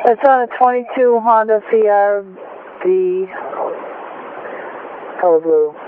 It's on a 22 Honda CRV, color blue.